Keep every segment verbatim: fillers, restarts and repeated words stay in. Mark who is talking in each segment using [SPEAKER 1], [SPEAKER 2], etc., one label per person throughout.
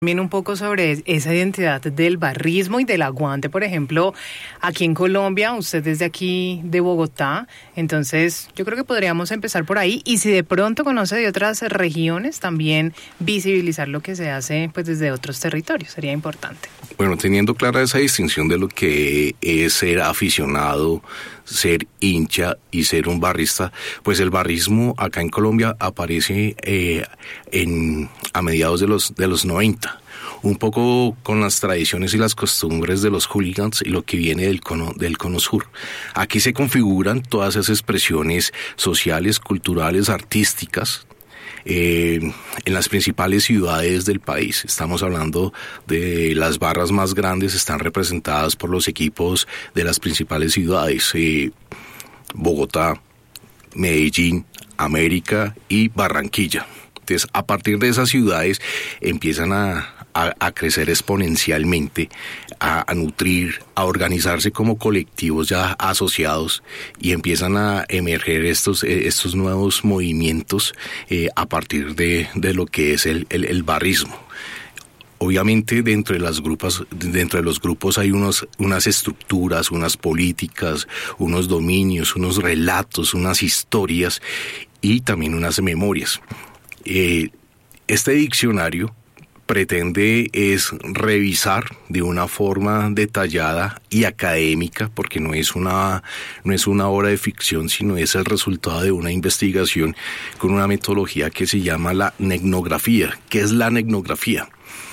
[SPEAKER 1] También un poco sobre esa identidad del barrismo y del aguante, por ejemplo, aquí en Colombia, usted es de aquí, de Bogotá, entonces yo creo que podríamos empezar por ahí, y si de pronto conoce de otras regiones, también visibilizar lo que se hace pues desde otros territorios, sería importante.
[SPEAKER 2] Bueno, teniendo clara esa distinción de lo que es ser aficionado, ser hincha y ser un barrista, pues el barrismo acá en Colombia aparece eh, en a mediados de los de los noventa, un poco con las tradiciones y las costumbres de los hooligans y lo que viene del cono del cono sur. Aquí se configuran todas esas expresiones sociales, culturales, artísticas, Eh, en las principales ciudades del país. Estamos hablando de las barras más grandes, están representadas por los equipos de las principales ciudades, eh, Bogotá, Medellín, América y Barranquilla. Entonces, a partir de esas ciudades empiezan a A, a crecer exponencialmente, a, a nutrir, a organizarse como colectivos ya asociados, y empiezan a emerger estos, estos nuevos movimientos eh, a partir de, de lo que es el, el, el barrismo. Obviamente dentro de las grupos, dentro de los grupos hay unos, unas estructuras, unas políticas, unos dominios, unos relatos, unas historias y también unas memorias. Eh, este diccionario pretende es revisar de una forma detallada y académica, porque no es una no es una obra de ficción, sino es el resultado de una investigación con una metodología que se llama la etnografía. ¿Qué es la etnografía?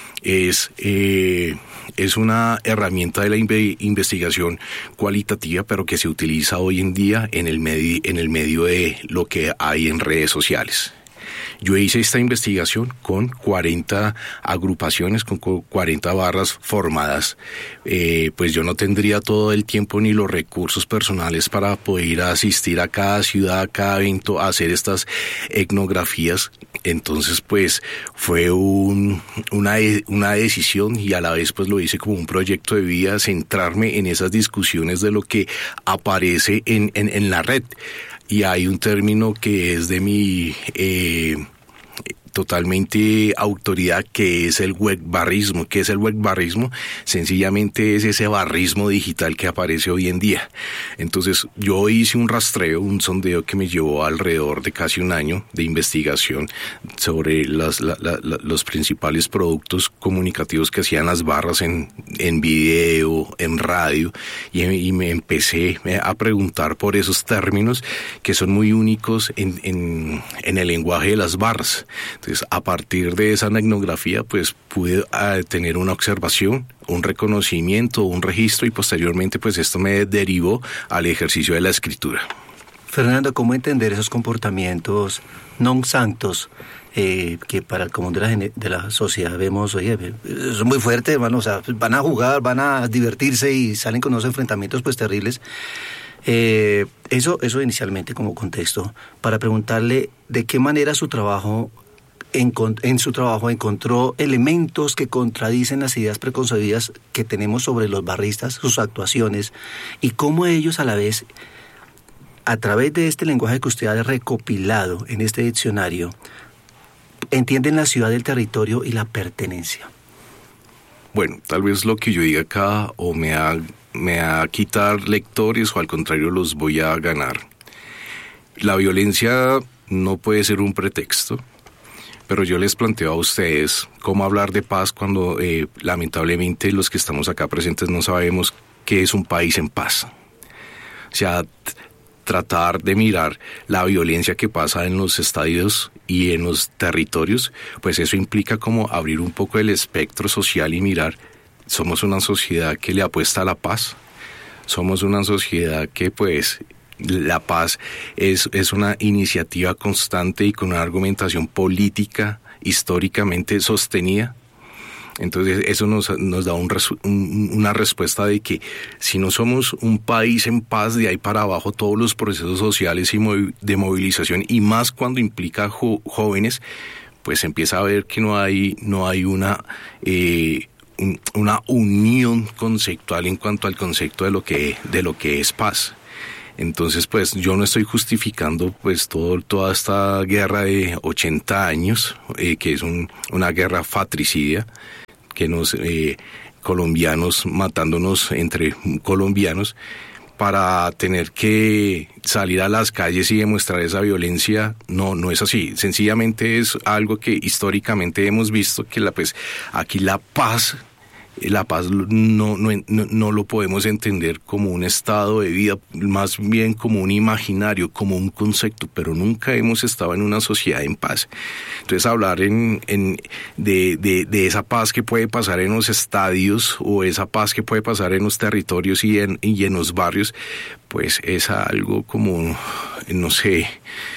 [SPEAKER 2] Es eh, es una herramienta de la inve- investigación cualitativa, pero que se utiliza hoy en día en el medio en el medio de lo que hay en redes sociales. Yo hice esta investigación con cuarenta agrupaciones, con cuarenta barras formadas. Eh, pues yo no tendría todo el tiempo ni los recursos personales para poder asistir a cada ciudad, a cada evento, a hacer estas etnografías. Entonces, pues fue un, una, una decisión, y a la vez pues lo hice como un proyecto de vida, centrarme en esas discusiones de lo que aparece en, en, en la red. Y hay un término que es de mi eh, totalmente autoridad, que es el webbarrismo. ¿Qué es el webbarrismo? Sencillamente es ese barrismo digital que aparece hoy en día. Entonces yo hice un rastreo, un sondeo que me llevó alrededor de casi un año de investigación sobre las, la, la, la, los principales productos comunicativos que hacían las barras en, en video, en radio, y, y me empecé a preguntar por esos términos que son muy únicos en, en, en el lenguaje de las barras. Entonces, a partir de esa etnografía, pues pude uh, tener una observación, un reconocimiento, un registro, y posteriormente, pues esto me derivó al ejercicio de la escritura.
[SPEAKER 3] Fernando, ¿cómo entender esos comportamientos non santos eh, que para el común de la, de la sociedad vemos, oye, son muy fuertes, van, o sea, van a jugar, van a divertirse y salen con unos enfrentamientos pues terribles? Eh, eso, eso inicialmente como contexto, para preguntarle de qué manera su trabajo En, en su trabajo encontró elementos que contradicen las ideas preconcebidas que tenemos sobre los barristas, sus actuaciones, y cómo ellos a la vez, a través de este lenguaje que usted ha recopilado en este diccionario, entienden la ciudad, el territorio y la pertenencia.
[SPEAKER 2] Bueno, tal vez lo que yo diga acá o me va, me va a quitar lectores, o al contrario los voy a ganar. La violencia no puede ser un pretexto, pero yo les planteo a ustedes cómo hablar de paz cuando eh, lamentablemente los que estamos acá presentes no sabemos qué es un país en paz. O sea, t- tratar de mirar la violencia que pasa en los estadios y en los territorios, pues eso implica como abrir un poco el espectro social y mirar, somos una sociedad que le apuesta a la paz, somos una sociedad que pues la paz es, es una iniciativa constante y con una argumentación política históricamente sostenida. Entonces eso nos, nos da un, un, una respuesta de que si no somos un país en paz, de ahí para abajo todos los procesos sociales y movi- de movilización, y más cuando implica jo- jóvenes, pues empieza a ver que no hay, no hay una... Eh, una unión conceptual en cuanto al concepto de lo que, de lo que es paz. Entonces, pues yo no estoy justificando pues todo, toda esta guerra de ochenta años, eh, que es un, una guerra fratricida, que nos eh, colombianos matándonos entre colombianos, para tener que salir a las calles y demostrar esa violencia. No, no es así. Sencillamente es algo que históricamente hemos visto, que la pues aquí la paz La paz no, no, no, no lo podemos entender como un estado de vida, más bien como un imaginario, como un concepto, pero nunca hemos estado en una sociedad en paz. Entonces hablar en, en, de, de, de esa paz que puede pasar en los estadios o esa paz que puede pasar en los territorios y en, y en los barrios, pues es algo como, no sé,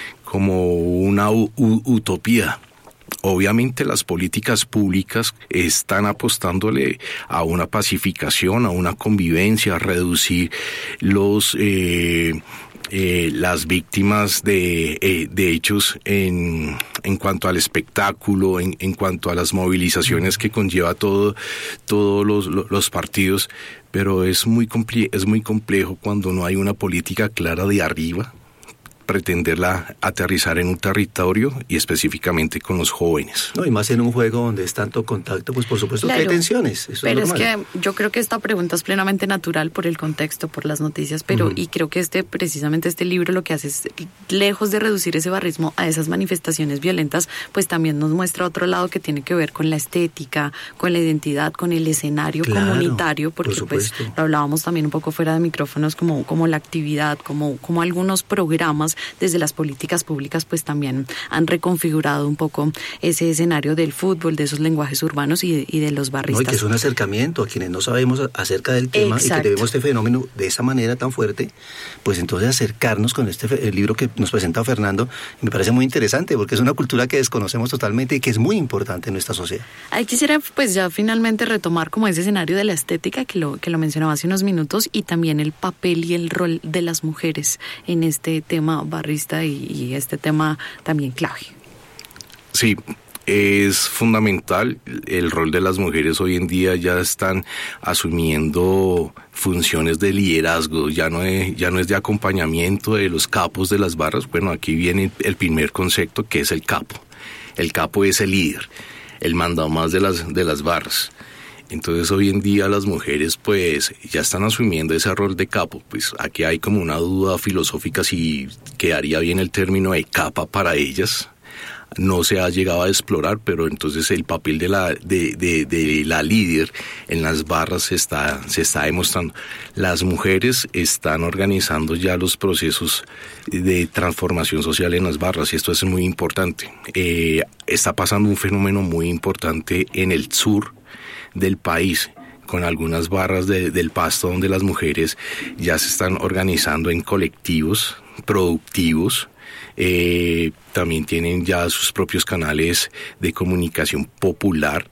[SPEAKER 2] como una u, u, utopía. Obviamente las políticas públicas están apostándole a una pacificación, a una convivencia, a reducir los eh, eh, las víctimas de, eh, de hechos en, en cuanto al espectáculo, en, en cuanto a las movilizaciones que conlleva todo todos los, los partidos, pero es muy comple- es muy complejo cuando no hay una política clara de arriba, pretenderla aterrizar en un territorio y específicamente con los jóvenes.
[SPEAKER 3] No, y más en un juego donde es tanto contacto, pues por supuesto claro, que hay tensiones. Eso
[SPEAKER 4] pero
[SPEAKER 3] es,
[SPEAKER 4] es que yo creo que esta pregunta es plenamente natural por el contexto, por las noticias, pero uh-huh. y creo que este precisamente este libro lo que hace es, lejos de reducir ese barrismo a esas manifestaciones violentas, pues también nos muestra otro lado que tiene que ver con la estética, con la identidad, con el escenario claro, comunitario, porque por pues lo hablábamos también un poco fuera de micrófonos, como, como la actividad, como, como algunos programas desde las políticas públicas pues también han reconfigurado un poco ese escenario del fútbol, de esos lenguajes urbanos y de, y de los barristas.
[SPEAKER 3] No, y que es un acercamiento a quienes no sabemos acerca del tema. Exacto. Y que debemos este fenómeno de esa manera tan fuerte, pues entonces acercarnos con este el libro que nos presenta Fernando, me parece muy interesante porque es una cultura que desconocemos totalmente y que es muy importante en nuestra sociedad.
[SPEAKER 4] Ahí quisiera pues ya finalmente retomar como ese escenario de la estética que lo, que lo mencionaba hace unos minutos y también el papel y el rol de las mujeres en este tema barrista y, y este tema también clave.
[SPEAKER 2] Sí, es fundamental. El rol de las mujeres hoy en día ya están asumiendo funciones de liderazgo, ya no es, ya no es de acompañamiento de los capos de las barras. Bueno, aquí viene el primer concepto, que es el capo. El capo es el líder, el mandamás de las, de las barras. Entonces hoy en día las mujeres pues ya están asumiendo ese rol de capo. Pues aquí hay como una duda filosófica si quedaría bien el término de capa para ellas. No se ha llegado a explorar, pero entonces el papel de la de, de, de la líder en las barras se está, se está demostrando. Las mujeres están organizando ya los procesos de transformación social en las barras y esto es muy importante. Eh, está pasando un fenómeno muy importante en el sur del país, con algunas barras de, del Pasto donde las mujeres ya se están organizando en colectivos productivos, eh, también tienen ya sus propios canales de comunicación popular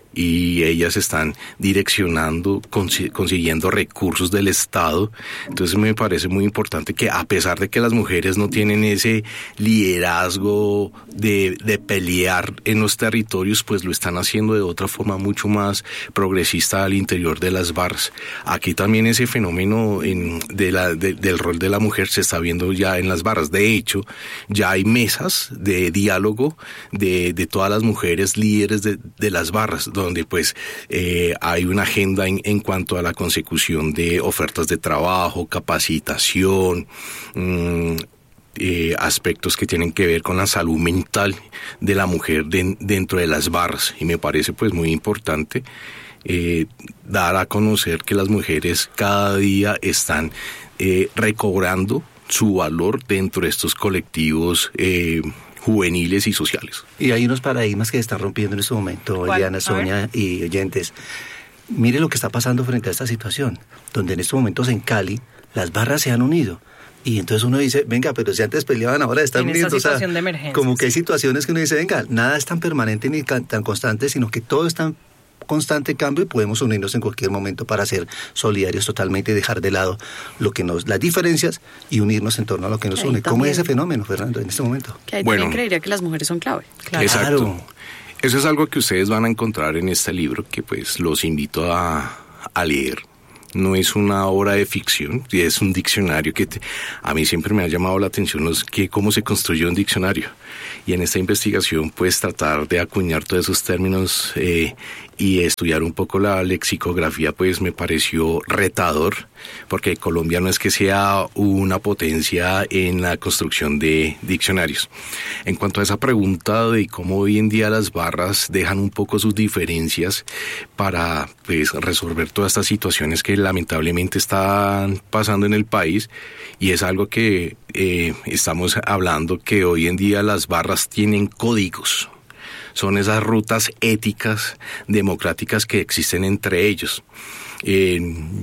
[SPEAKER 2] y ellas están direccionando, cons- consiguiendo recursos del Estado. Entonces me parece muy importante que a pesar de que las mujeres no tienen ese liderazgo de, de pelear en los territorios, pues lo están haciendo de otra forma mucho más progresista al interior de las barras. Aquí también ese fenómeno en, de la, de, del rol de la mujer se está viendo ya en las barras. De hecho, ya hay mesas de diálogo de, de todas las mujeres líderes de, de las barras, donde pues eh, hay una agenda en, en cuanto a la consecución de ofertas de trabajo, capacitación, mmm, eh, aspectos que tienen que ver con la salud mental de la mujer de, dentro de las barras. Y me parece pues muy importante eh, dar a conocer que las mujeres cada día están eh, recobrando su valor dentro de estos colectivos eh, juveniles y sociales.
[SPEAKER 3] Y hay unos paradigmas que se están rompiendo en este momento, Eliana, Sonia y oyentes. Mire lo que está pasando frente a esta situación, donde en estos momentos en Cali las barras se han unido. Y entonces uno dice, venga, pero si antes peleaban, ahora están
[SPEAKER 1] en
[SPEAKER 3] unidos.
[SPEAKER 1] Esta situación
[SPEAKER 3] o sea,
[SPEAKER 1] de emergencia,
[SPEAKER 3] como que hay
[SPEAKER 1] sí.
[SPEAKER 3] situaciones que uno dice, venga, nada es tan permanente ni tan constante, sino que todo está en constante cambio y podemos unirnos en cualquier momento para ser solidarios totalmente y dejar de lado lo que nos las diferencias y unirnos en torno a lo que nos
[SPEAKER 4] ahí
[SPEAKER 3] une.
[SPEAKER 4] También.
[SPEAKER 3] ¿Cómo es ese fenómeno, Fernando, en este momento?
[SPEAKER 4] Que ahí
[SPEAKER 2] bueno,
[SPEAKER 4] también creería que las mujeres son clave.
[SPEAKER 2] Claro. Exacto. Eso es algo que ustedes van a encontrar en este libro, que pues los invito a, a leer. no es una obra de ficción, es un diccionario que te, a mí siempre me ha llamado la atención los, que cómo se construye un diccionario. Y en esta investigación, pues, tratar de acuñar todos esos términos eh, y estudiar un poco la lexicografía, pues, me pareció retador, porque Colombia no es que sea una potencia en la construcción de diccionarios. En cuanto a esa pregunta de cómo hoy en día las barras dejan un poco sus diferencias para, pues, resolver todas estas situaciones que lamentablemente están pasando en el país, y es algo que eh, estamos hablando, que hoy en día las barras tienen códigos. Son esas rutas éticas, democráticas que existen entre ellos. Eh,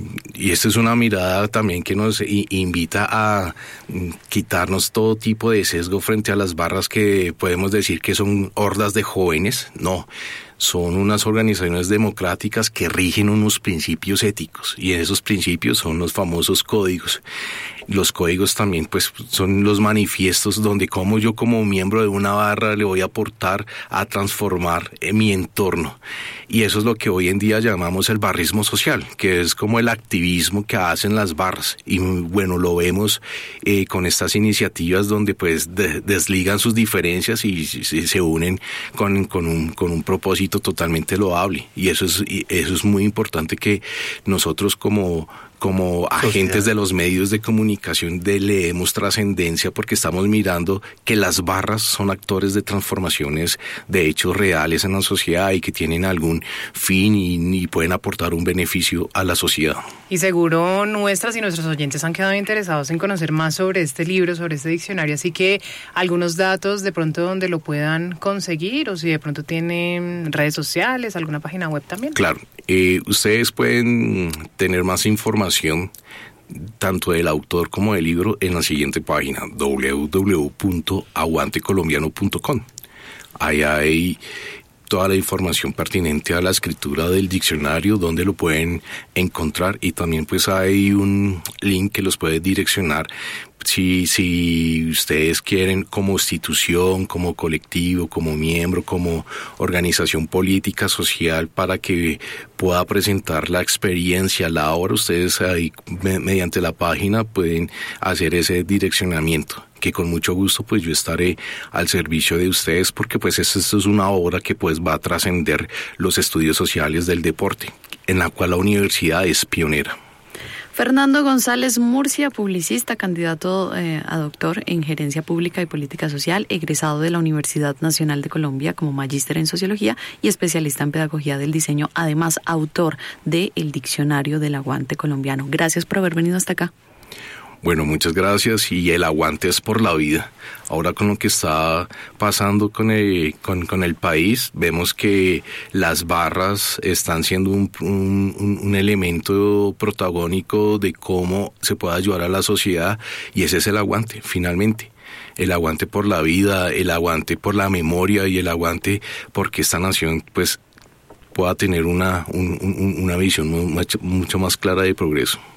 [SPEAKER 2] y esta es una mirada también que nos i- invita a quitarnos todo tipo de sesgo frente a las barras que podemos decir que son hordas de jóvenes. No, son unas organizaciones democráticas que rigen unos principios éticos, y esos principios son los famosos códigos. Los códigos también, pues, son los manifiestos donde como yo como miembro de una barra le voy a aportar a transformar en mi entorno. Y eso es lo que hoy en día llamamos el barrismo social, que es como el activismo que hacen las barras. Y bueno, lo vemos eh, con estas iniciativas donde pues de, desligan sus diferencias y, y se unen con, con, un, con un propósito totalmente loable. Y eso es, y eso es muy importante, que nosotros como como agentes
[SPEAKER 3] Sociedad.
[SPEAKER 2] de los medios de comunicación de, le demos trascendencia, porque estamos mirando que las barras son actores de transformaciones de hechos reales en la sociedad y que tienen algún fin y, y pueden aportar un beneficio a la sociedad.
[SPEAKER 1] Y seguro nuestras y nuestros oyentes han quedado interesados en conocer más sobre este libro, sobre este diccionario, así que algunos datos de pronto donde lo puedan conseguir, o si de pronto tienen redes sociales, alguna página web también.
[SPEAKER 2] Claro, eh, ustedes pueden tener más información tanto del autor como del libro en la siguiente página, doble u doble u doble u punto aguante colombiano punto com. Ahí hay toda la información pertinente a la escritura del diccionario, donde lo pueden encontrar, y también pues hay un link que los puede direccionar si, si ustedes quieren, como institución, como colectivo, como miembro, como organización política, social, para que pueda presentar la experiencia, la obra. Ustedes ahí me, mediante la página pueden hacer ese direccionamiento, que con mucho gusto pues yo estaré al servicio de ustedes, porque pues esto, esto es una obra que pues va a trascender los estudios sociales del deporte, en la cual la universidad es pionera.
[SPEAKER 4] Fernando González Murcia, publicista, candidato eh, a doctor en Gerencia Pública y Política Social, egresado de la Universidad Nacional de Colombia como magíster en Sociología y especialista en Pedagogía del Diseño, además autor de El Diccionario del Aguante Colombiano. Gracias por haber venido hasta acá.
[SPEAKER 2] Bueno, muchas gracias, y el aguante es por la vida. Ahora con lo que está pasando con el, con, con el país, vemos que las barras están siendo un, un, un elemento protagónico de cómo se puede ayudar a la sociedad, y ese es el aguante, finalmente. El aguante por la vida, el aguante por la memoria y el aguante porque esta nación pues pueda tener una, un, un, una visión mucho, mucho más clara de progreso.